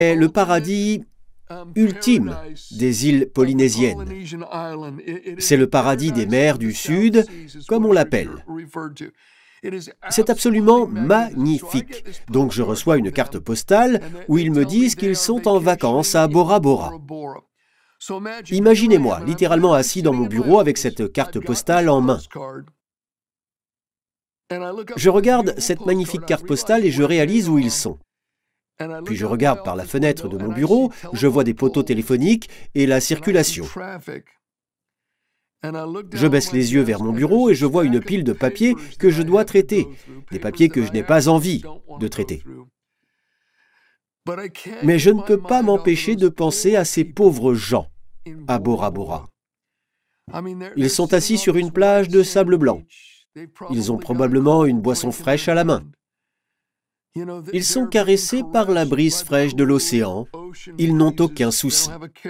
est le paradis ultime des îles polynésiennes. C'est le paradis des mers du Sud, comme on l'appelle. C'est absolument magnifique. Donc je reçois une carte postale où ils me disent qu'ils sont en vacances à Bora Bora. Imaginez-moi, littéralement assis dans mon bureau avec cette carte postale en main. Je regarde cette magnifique carte postale et je réalise où ils sont. Puis je regarde par la fenêtre de mon bureau, je vois des poteaux téléphoniques et la circulation. Je baisse les yeux vers mon bureau et je vois une pile de papiers que je dois traiter, des papiers que je n'ai pas envie de traiter. Mais je ne peux pas m'empêcher de penser à ces pauvres gens à Bora Bora. Ils sont assis sur une plage de sable blanc. Ils ont probablement une boisson fraîche à la main. Ils sont caressés par la brise fraîche de l'océan. Ils n'ont aucun souci.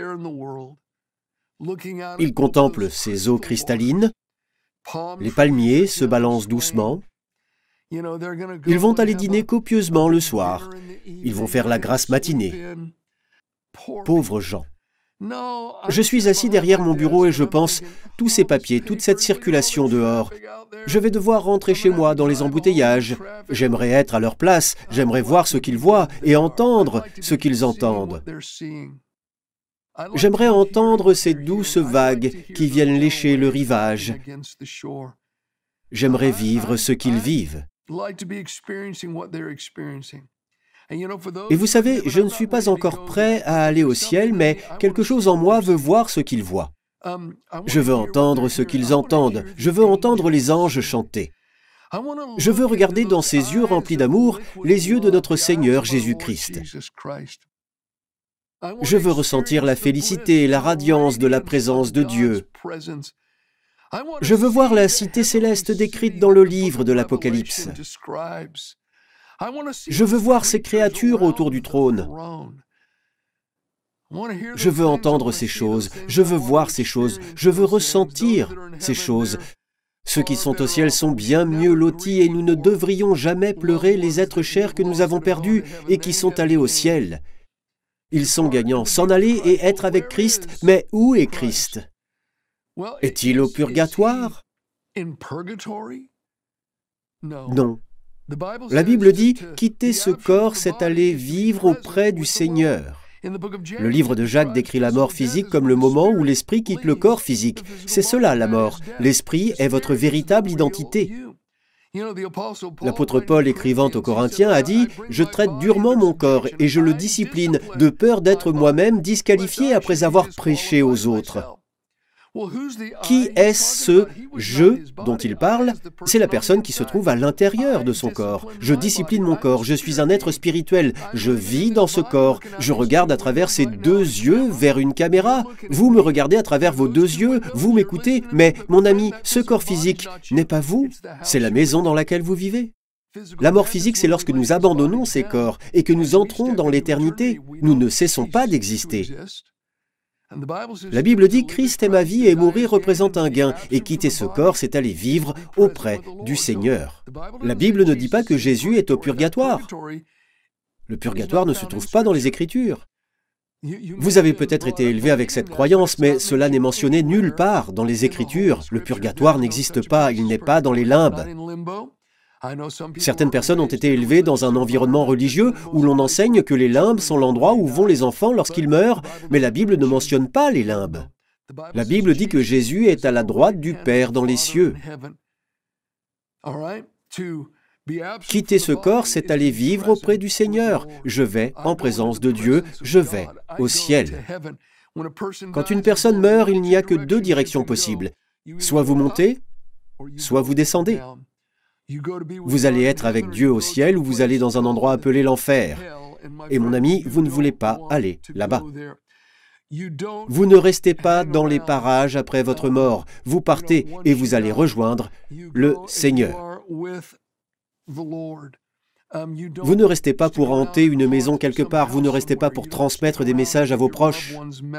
Ils contemplent ces eaux cristallines. Les palmiers se balancent doucement. Ils vont aller dîner copieusement le soir. Ils vont faire la grasse matinée. Pauvres gens. Je suis assis derrière mon bureau et je pense, tous ces papiers, toute cette circulation dehors, je vais devoir rentrer chez moi dans les embouteillages. J'aimerais être à leur place, j'aimerais voir ce qu'ils voient et entendre ce qu'ils entendent. J'aimerais entendre ces douces vagues qui viennent lécher le rivage. J'aimerais vivre ce qu'ils vivent. Et vous savez, je ne suis pas encore prêt à aller au ciel, mais quelque chose en moi veut voir ce qu'ils voient. Je veux entendre ce qu'ils entendent. Je veux entendre les anges chanter. Je veux regarder dans ses yeux remplis d'amour les yeux de notre Seigneur Jésus-Christ. Je veux ressentir la félicité et la radiance de la présence de Dieu. Je veux voir la cité céleste décrite dans le livre de l'Apocalypse. Je veux voir ces créatures autour du trône. Je veux entendre ces choses, je veux voir ces choses, je veux ressentir ces choses. Ceux qui sont au ciel sont bien mieux lotis et nous ne devrions jamais pleurer les êtres chers que nous avons perdus et qui sont allés au ciel. Ils sont gagnants, s'en aller et être avec Christ, mais où est Christ? Est-il au purgatoire? Non. La Bible dit « Quitter ce corps, c'est aller vivre auprès du Seigneur ». Le livre de Jacques décrit la mort physique comme le moment où l'esprit quitte le corps physique. C'est cela la mort. L'esprit est votre véritable identité. L'apôtre Paul, écrivant aux Corinthiens, a dit « Je traite durement mon corps et je le discipline, de peur d'être moi-même disqualifié après avoir prêché aux autres. » Qui est-ce ce « je » dont il parle? C'est la personne qui se trouve à l'intérieur de son corps. Je discipline mon corps, je suis un être spirituel, je vis dans ce corps, je regarde à travers ces deux yeux vers une caméra. Vous me regardez à travers vos deux yeux, vous m'écoutez, mais mon ami, ce corps physique n'est pas vous, c'est la maison dans laquelle vous vivez. La mort physique, c'est lorsque nous abandonnons ces corps et que nous entrons dans l'éternité. Nous ne cessons pas d'exister. La Bible dit « Christ est ma vie et mourir représente un gain, et quitter ce corps, c'est aller vivre auprès du Seigneur. » La Bible ne dit pas que Jésus est au purgatoire. Le purgatoire ne se trouve pas dans les Écritures. Vous avez peut-être été élevé avec cette croyance, mais cela n'est mentionné nulle part dans les Écritures. Le purgatoire n'existe pas, il n'est pas dans les limbes. Certaines personnes ont été élevées dans un environnement religieux où l'on enseigne que les limbes sont l'endroit où vont les enfants lorsqu'ils meurent, mais la Bible ne mentionne pas les limbes. La Bible dit que Jésus est à la droite du Père dans les cieux. Quitter ce corps, c'est aller vivre auprès du Seigneur. Je vais en présence de Dieu, je vais au ciel. Quand une personne meurt, il n'y a que deux directions possibles. Soit vous montez, soit vous descendez. Vous allez être avec Dieu au ciel ou vous allez dans un endroit appelé l'enfer. Et mon ami, vous ne voulez pas aller là-bas. Vous ne restez pas dans les parages après votre mort. Vous partez et vous allez rejoindre le Seigneur. Vous ne restez pas pour hanter une maison quelque part. Vous ne restez pas pour transmettre des messages à vos proches.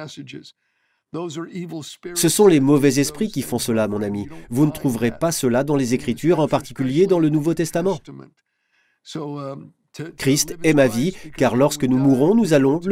Ce sont les mauvais esprits qui font cela, mon ami. Vous ne trouverez pas cela dans les Écritures, en particulier dans le Nouveau Testament. Christ est ma vie, car lorsque nous mourrons, nous allons